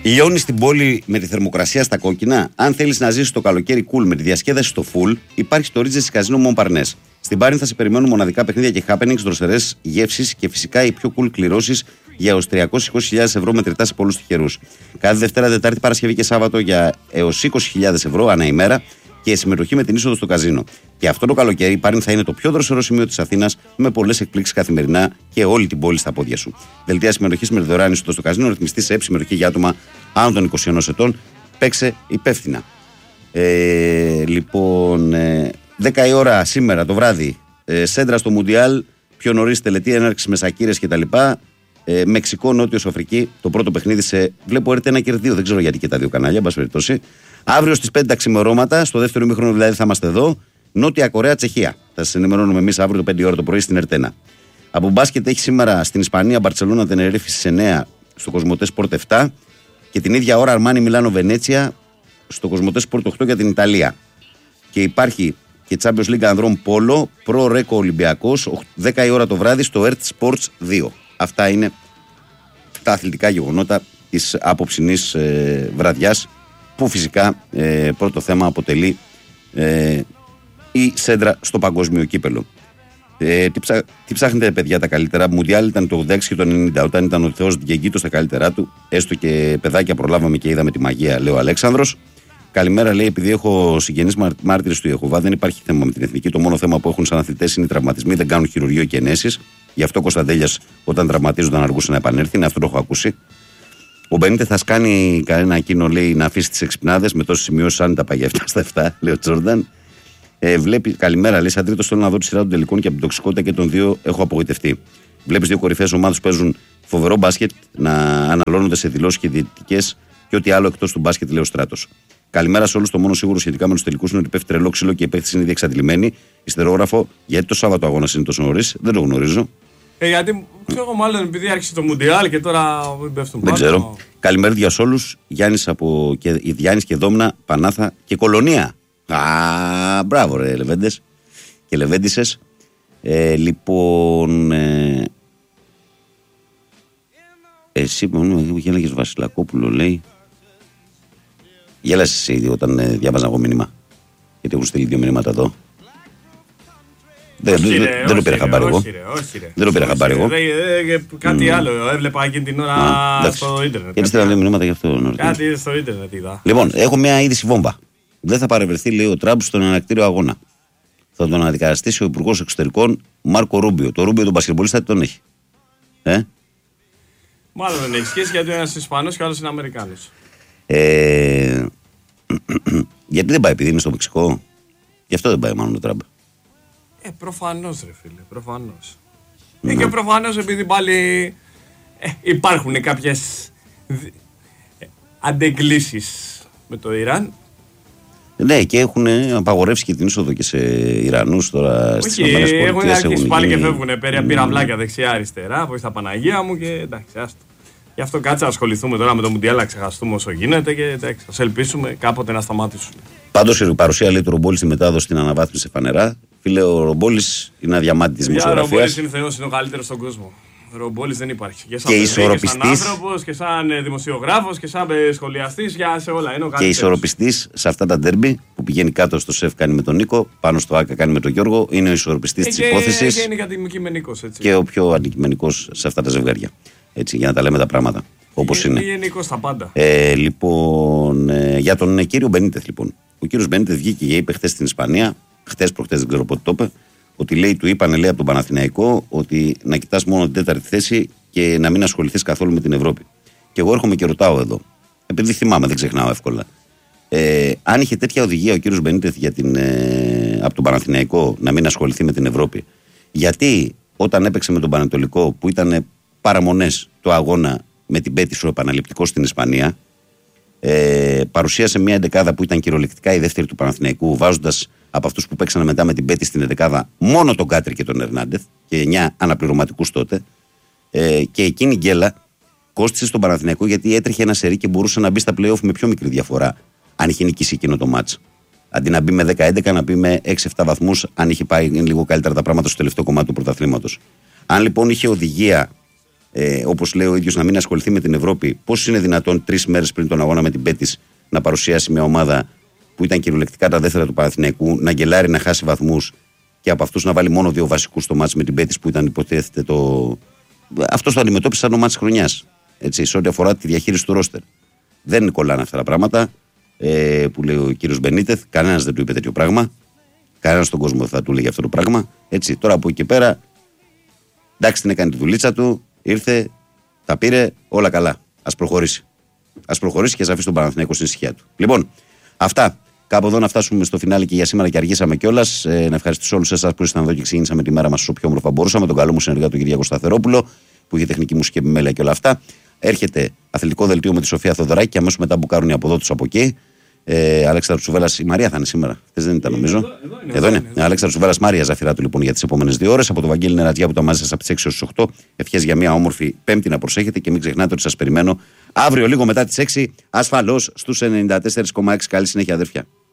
Λιώνει την πόλη με τη θερμοκρασία στα κόκκινα. Αν θέλεις να ζήσεις το καλοκαίρι cool με τη διασκέδαση στο full, υπάρχει στο Regency Casino Montparnasse. Στην Πάριν θα σε περιμένουν μοναδικά παιχνίδια και happenings, δροσερές γεύσεις και φυσικά οι πιο cool κληρώσεις για έως 320.000 ευρώ μετρητά σε πολλούς τυχερούς. Κάθε Δευτέρα, Τετάρτη, Παρασκευή και Σάββατο για έως 20.000 ευρώ ανά ημέρα και συμμετοχή με την είσοδο στο καζίνο. Και αυτό το καλοκαίρι η Πάριν θα είναι το πιο δροσερό σημείο της Αθήνας με πολλές εκπλήξεις καθημερινά και όλη την πόλη στα πόδια σου. Δελτία συμμετοχής με δωρεάν είσοδο στο καζίνο, ρυθμιστή σε συμμετοχή για άτομα άνω των 21 ετών. Παίξε υπεύθυνα. Λοιπόν, 10 η ώρα σήμερα το βράδυ, σέντρα στο Μουντιάλ, πιο νωρίς τελετή έναρξη με σακύρες κτλ. Μεξικό, Νότιος Αφρική, το πρώτο παιχνίδι σε. Βλέπω έρθει 1 και 2, δεν ξέρω γιατί και τα δύο κανάλια, εν πάση περιπτώσει. Αύριο στις 5 τα ξημερώματα, στο δεύτερο ημίχρονο δηλαδή θα είμαστε εδώ. Νότια Κορέα, Τσεχία. Θα σας ενημερώνουμε εμείς αύριο το 5 η ώρα το πρωί στην Ερτένα. Από μπάσκετ έχει σήμερα στην Ισπανία Μπαρτσελόνα Τενερίφη στις 9 στο Κοσμοτέ Sport 7 και την ίδια ώρα Αρμάνι Μιλάνο Βενέτσια στο Κοσμοτέ Sport 8 για την Ιταλία. Και υπάρχει και Champions League ανδρών Πόλο, Προ Ρέκο Ολυμπιακός, 10 η ώρα το βράδυ στο Earth Sports 2. Αυτά είναι τα αθλητικά γεγονότα της απόψινής βραδιάς, που φυσικά πρώτο θέμα αποτελεί η σέντρα στο παγκόσμιο κύπελο. Τι ψάχνετε, παιδιά, τα καλύτερα? Μουντιάλ ήταν το 86 και το 90, όταν ήταν ο Θεός Διεγκύτος στα καλύτερά του. Έστω και παιδάκια προλάβαμε και είδαμε τη μαγεία, λέει ο Αλέξανδρος. Καλημέρα, λέει, επειδή έχω συγγενείς μάρτυρες του Ιεχωβά, δεν υπάρχει θέμα με την εθνική. Το μόνο θέμα που έχουν σαν αθλητές είναι οι τραυματισμοί, δεν κάνουν χειρουργείο και ενέσεις. Γι' αυτό ο Κωνσταντέλιας όταν τραυματίζονταν αργούσε να επανέλθει. Αυτό το έχω ακούσει. Ο Μπενίτε θα κάνει κανένα εκείνο, λέει, να αφήσει τις εξυπνάδες με τόσες σημειώσεις άνετα πάει για 7 στα 7, λέει ο Τζόρνταν. Βλέπει, καλημέρα, λέει, σαν τρίτο θέλω να δω τη σειρά των τελικών και από την τοξικότητα και των δύο έχω απογοητευτεί. Βλέπεις δύο κορυφαίες ομάδες που παίζουν φοβερό μπάσκετ να αναλώνονται σε δηλώσεις και διαιτητικές και ό,τι άλλο εκτός του μπάσκετ, λέει ο Στράτος. Καλημέρα σε όλους. Το μόνο σίγουρο σχετικά με τους τελικούς είναι ότι πέφτει τρελό ξύλο και οι παίκτες είναι ήδη εξαντλημένοι. Ιστερόγραφο, γιατί το Σάββατο αγώνα είναι τόσο νωρίς, δεν το γνωρίζω. Γιατί ξέρω μάλλον επειδή άρχισε το Μουντιάλ και τώρα πέφτουν δεν πάνω. Ξέρω. Καλημέρα σε όλους. Γιάννης και Δόμνα, Πανάθα και Κολονία. Μπράβο, ρε Λεβέντες και Λεβέντισες. Λοιπόν. Εσύ μόνο γέλαγες Βασιλακόπουλο, λέει. Γέλασες εσύ όταν διάβαζα εγώ μήνυμα? Γιατί έχουν στείλει δύο μηνύματα εδώ. Δεν το πήρα χαμπάρι εγώ. Δεν το πήρα χαμπάρι εγώ. Κάτι άλλο έβλεπα εκείνη την ώρα στο ίντερνετ. Γιατί στείλαν δύο μηνύματα γι' αυτό. Κάτι στο ίντερνετ είδα. Λοιπόν, έχω μια είδηση βόμβα. Δεν θα παρευρεθεί, λέει, ο Τραμπ στον εναρκτήριο αγώνα. Θα τον αντικαταστήσει ο Υπουργός Εξωτερικών Μάρκο Ρούμπιο. Το Ρούμπιο τον μπασκετμπολίστα τι τον έχει? Μάλλον δεν έχει σχέση γιατί ο ένας είναι Ισπανός και ο άλλος είναι Αμερικάνος. Γιατί δεν πάει, επειδή είναι στο Μεξικό? Γι' αυτό δεν πάει μάλλον ο Τραμπ. Προφανώς, ρε φίλε, προφανώς. Και προφανώς επειδή πάλι υπάρχουν κάποιες αντεγκλήσεις με το Ιράν. Ναι, και έχουν απαγορεύσει και την είσοδο και σε Ιρανούς τώρα στις ΗΠΑ. Έχουν αρχίσει πάλι και φεύγουν πυραυλάκια δεξιά-αριστερά, βοηθά Παναγία μου και εντάξει, άστο. Γι' αυτό κάτσε να ασχοληθούμε τώρα με το Μουντιάλ, να ξεχαστούμε όσο γίνεται και εντάξει, ας ελπίσουμε κάποτε να σταματήσουν. Πάντως η παρουσία, λέει, του Ρομπόλη στη μετάδοση στην αναβάθμιση σε φανερά. Φίλε, ο Ρομπόλης είναι αδιαμάτη της δημοσιογραφίας. Ο Ρομπόλης είναι θεός, είναι ο καλύτερος στον κόσμο. Ο Ρομπόλης δεν υπάρχει. Και σαν άνθρωπος και σαν δημοσιογράφος και σαν σχολιαστής, σε όλα. Είναι ο καλύτερος. Και ισορροπιστής σε αυτά τα ντέρμπι που πηγαίνει κάτω στο ΣΕΦ κάνει με τον Νίκο, πάνω στο ΆΚΑ κάνει με τον Γιώργο. Είναι ο ισορροπιστής της υπόθεσης. Και είναι αντικειμενικός, έτσι. Και ο πιο αντικειμενικός σε αυτά τα ζευγάρια. Έτσι, για να τα λέμε τα πράγματα όπως είναι. Είναι γενικός στα πάντα. Λοιπόν, για τον κύριο Μπενίτεθ, λοιπόν. Ο κύριος Μπενίτεθ βγήκε και είπε χθες στην Ισπανία, προχτές δεν ξέρω πότε το είπε, ότι λέει, του είπανε, λέει, από τον Παναθηναϊκό ότι να κοιτάς μόνο την τέταρτη θέση και να μην ασχοληθείς καθόλου με την Ευρώπη. Και εγώ έρχομαι και ρωτάω εδώ, επειδή θυμάμαι, δεν ξεχνάω εύκολα. Αν είχε τέτοια οδηγία ο κύριος Μπενίτεθ από τον Παναθηναϊκό να μην ασχοληθεί με την Ευρώπη, γιατί όταν έπαιξε με τον Πανετολικό που ήταν παραμονές το αγώνα με την Πέτησο επαναληπτικό στην Ισπανία, παρουσίασε μια εντεκάδα που ήταν κυριολεκτικά η δεύτερη του Παναθηναϊκού, βάζοντας από αυτούς που παίξανε μετά με την Πέτη στην εντεκάδα μόνο τον Κάτρι και τον Ερνάντεθ και 9 αναπληρωματικούς τότε, και εκείνη η γκέλα κόστησε στον Παναθηναϊκό γιατί έτρεχε ένα σερί και μπορούσε να μπει στα play-off με πιο μικρή διαφορά αν είχε νικήσει εκείνο το μάτς. Αντί να μπει με 10-11, να μπει με 6-7 βαθμούς, αν είχε πάει λίγο καλύτερα τα πράγματα στο τελευταίο κομμάτι του πρωταθλήματος. Αν λοιπόν είχε οδηγία όπως λέει ο ίδιος, να μην ασχοληθεί με την Ευρώπη. Πώς είναι δυνατόν 3 μέρες πριν τον αγώνα με την Μπέτις να παρουσιάσει μια ομάδα που ήταν κυριολεκτικά τα δεύτερα του Παναθηναϊκού, να γκελάρει, να χάσει βαθμούς και από αυτούς να βάλει μόνο 2 βασικούς στο μάτς με την Μπέτις που ήταν υποτίθεται το. Αυτό το αντιμετώπισε σαν το μάτς χρονιάς. Έτσι, σε ό,τι αφορά τη διαχείριση του ρόστερ. Δεν κολλάνε αυτά τα πράγματα που λέει ο κύριος Μπενίτεθ. Κανένας δεν του είπε τέτοιο πράγμα. Κανένας στον κόσμο δεν θα του λέγει αυτό το πράγμα. Έτσι, τώρα από εκεί και πέρα, εντάξει, την έκανε τη δουλίτσα του, ήρθε, τα πήρε, όλα καλά. Ας προχωρήσει. Ας προχωρήσει και ας αφήσει τον Παναθηναϊκό στην ησυχία του. Λοιπόν, αυτά. Κάπου εδώ να φτάσουμε στο φινάλε και για σήμερα και αργήσαμε κιόλας. Να ευχαριστήσω όλους εσάς που ήσασταν εδώ και ξεκίνησαμε τη μέρα μας όσο πιο όμορφα μπορούσαμε. Τον καλό μου συνεργάτη τον Κυριάκο Σταθερόπουλο, που είχε τεχνική μουσική επιμέλεια και όλα αυτά. Έρχεται αθλητικό δελτίο με τη Σοφία Θοδωράκη και αμέσως μετά μπουκάρουν οι αποδότους από εκεί. Αλέξανδρος Τσουβέλλας, η Μαρία θα είναι σήμερα. Χθες δεν ήταν, νομίζω. Εδώ είναι. Αλέξανδρος Τσουβέλλας, Μάρια Ζαφυράτου λοιπόν για τις επόμενες 2 ώρες. Από το Βαγγέλη Νερατζιά που τα μάζεσα από τις 6 έως τις 8. Ευχές για μια όμορφη Πέμπτη να προσέχετε και μην ξεχνάτε ότι σας περιμένω αύριο λίγο μετά τις 6 ασφαλώς στους 94,6. Καλή συνέχεια, αδέρφια.